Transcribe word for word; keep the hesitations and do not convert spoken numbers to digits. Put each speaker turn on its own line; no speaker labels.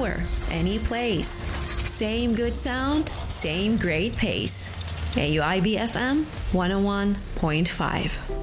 hour, any place. Same good sound, same great pace. A U I B F M one oh one point five.